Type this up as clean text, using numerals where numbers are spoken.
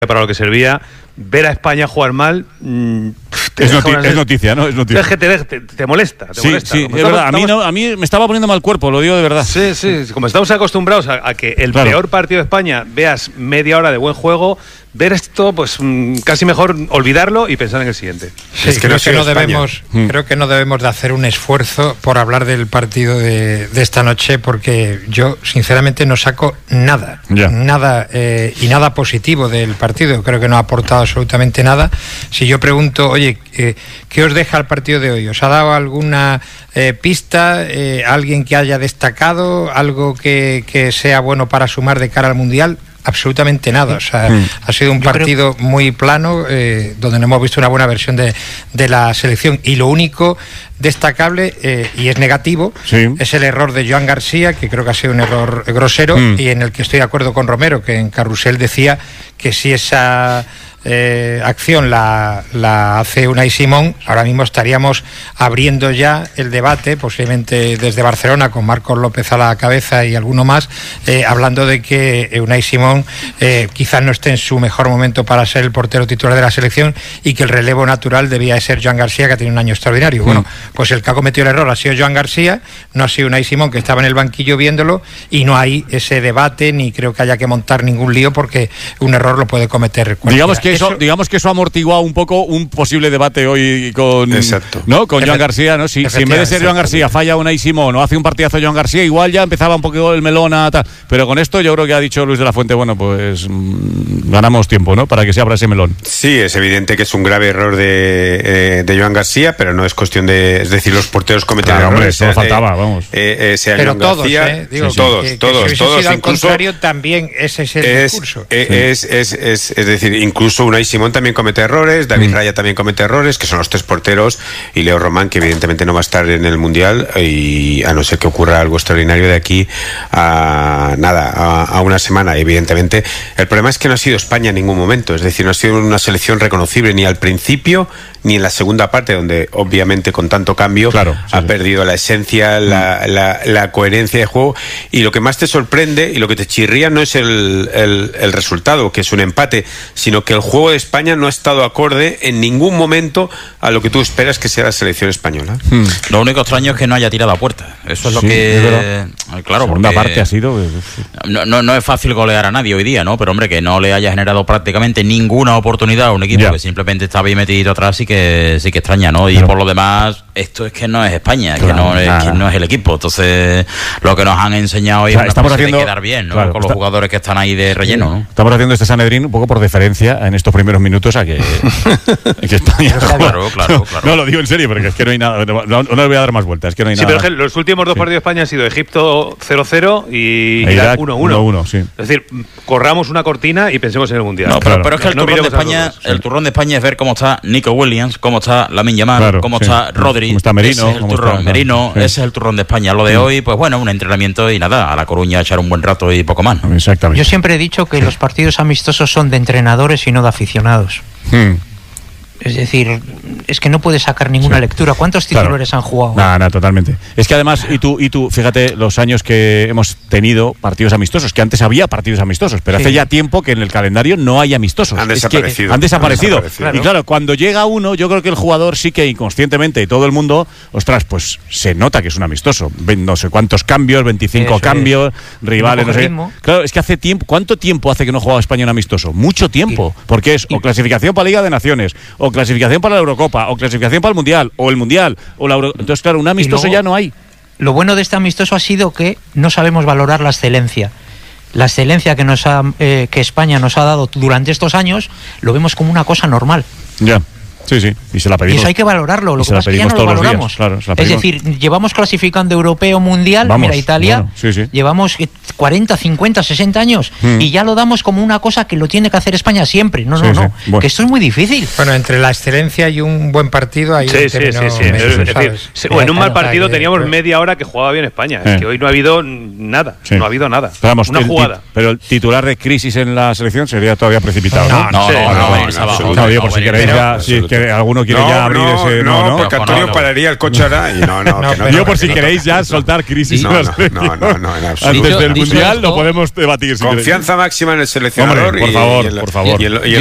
para lo que servía. Ver a España jugar mal es noticia, ¿no? Es noticia. Es que te molesta. Sí, es verdad. A mí me estaba poniendo mal cuerpo, lo digo de verdad. Sí. Como estamos acostumbrados a que el peor partido de España veas media hora de buen juego, ver esto, pues casi mejor olvidarlo y pensar en el siguiente. Sí, es que creo que no debemos de hacer un esfuerzo por hablar del partido de esta noche, porque yo sinceramente no saco nada y nada positivo del partido. Creo que no ha aportado absolutamente nada. Si yo pregunto, oye, ¿qué os deja el partido de hoy? ¿Os ha dado alguna pista? ¿Alguien que haya destacado? ¿Algo que sea bueno para sumar de cara al Mundial? Absolutamente nada. O sea, ha sido un partido muy plano, donde no hemos visto una buena versión de la selección, y lo único destacable, y es negativo, es el error de Joan García, que creo que ha sido un error grosero, y en el que estoy de acuerdo con Romero, que en Carrusel decía que si esa acción la hace Unai Simón, ahora mismo estaríamos abriendo ya el debate, posiblemente desde Barcelona, con Marcos López a la cabeza y alguno más, hablando de que Unai Simón quizás no esté en su mejor momento para ser el portero titular de la selección, y que el relevo natural debía de ser Joan García, que ha tenido un año extraordinario. Bueno, pues el que ha cometido el error ha sido Joan García, no ha sido Unai Simón, que estaba en el banquillo viéndolo, y no hay ese debate, ni creo que haya que montar ningún lío, porque un error lo puede cometer cualquiera. Digamos que eso ha amortiguado un poco un posible debate hoy con Joan García, ¿no? Si en vez de ser Joan García falla Unai Simón o hace un partidazo Joan García, igual ya empezaba un poco el melón a tal. Pero con esto yo creo que ha dicho Luis de la Fuente, bueno, pues ganamos tiempo, ¿no? Para que se abra ese melón. Sí, es evidente que es un grave error de Joan García, pero no es cuestión de... Es decir, los porteros cometen errores. Solo faltaba, vamos. Pero todos, todos. Si al contrario, también ese es el discurso. Es decir, incluso Unai Simón también comete errores, David Raya también comete errores, que son los tres porteros, y Leo Román, que evidentemente no va a estar en el Mundial, y a no ser que ocurra algo extraordinario de aquí a una semana. Evidentemente, el problema es que no ha sido España en ningún momento, es decir, no ha sido una selección reconocible ni al principio ni en la segunda parte, donde obviamente con tanto cambio ha perdido la esencia, la coherencia de juego, y lo que más te sorprende y lo que te chirría no es el resultado, que es un empate, sino que el juego de España no ha estado acorde en ningún momento a lo que tú esperas que sea la selección española. Lo único extraño es que no haya tirado a puerta. Eso es lo que... Claro, la segunda parte ha sido... No es fácil golear a nadie hoy día, ¿no? Pero hombre, que no le haya generado prácticamente ninguna oportunidad a un equipo que simplemente estaba ahí metido atrás, sí que extraña, ¿no? Y por lo demás, esto es que no es España, que no es el equipo. Entonces, lo que nos han enseñado hoy es de quedar bien, ¿no? Con los jugadores que están ahí de relleno, ¿no? Estamos haciendo este Sanedrín un poco por deferencia en estos primeros minutos a que España... Claro. No, lo digo en serio, porque es que no hay nada... No le voy a dar más vueltas, es que no hay nada. Sí, pero los últimos dos partidos de España han sido Egipto 0-0 y Irak 1-1. 1-1, sí. Es decir, corramos una cortina y pensemos en el Mundial. No, pero es que el turrón de España es ver cómo está Nico Williams, cómo está Lamine Yamal, cómo está Rodri, cómo está Merino, ese es el turrón de España. Lo de hoy, pues bueno, un entrenamiento y nada, a La Coruña echar un buen rato y poco más, ¿no? Exactamente. Yo siempre he dicho que los partidos amistosos son de entrenadores y no de aficionados. Es decir, es que no puedes sacar ninguna lectura. ¿Cuántos titulares han jugado? Nada, totalmente. Es que además, y tú, fíjate los años que hemos tenido partidos amistosos, que antes había partidos amistosos, pero hace ya tiempo que en el calendario no hay amistosos. Han desaparecido. Y claro, cuando llega uno, yo creo que el jugador sí que inconscientemente, y todo el mundo, ostras, pues se nota que es un amistoso. No sé cuántos cambios, 25 cambios, rivales, no sé. Claro, es que hace tiempo, ¿cuánto tiempo hace que no jugaba España un amistoso? Mucho tiempo, porque es o clasificación para Liga de Naciones, o clasificación para la Eurocopa, o clasificación para el Mundial, o el Mundial, o la Euro... Entonces, claro, un amistoso luego, ya no hay. Lo bueno de este amistoso ha sido que no sabemos valorar la excelencia. La excelencia que España nos ha dado durante estos años, lo vemos como una cosa normal. Ya. Sí, y se la pedimos. Y eso hay que valorarlo, lo que pasa es que ya no lo valoramos. Es decir, llevamos clasificando europeo, mundial, mira, Italia, llevamos 40, 50, 60 años y ya lo damos como una cosa que lo tiene que hacer España siempre. No, bueno. Que esto es muy difícil. Bueno, entre la excelencia y un buen partido hay en un mal partido teníamos media hora que jugaba bien España. Es que hoy no ha habido nada. No ha habido nada. Vamos, una jugada. Pero el titular de crisis en la selección sería todavía precipitado, ¿no? No, digo, por si queréis ya... que alguno quiere ya abrir ese. No, porque Antonio pararía el coche ahora y no. Yo por si queréis ya soltar crisis. No, en absoluto. Antes del Mundial lo podemos debatir. Confianza máxima en el seleccionador. Hombre, por favor.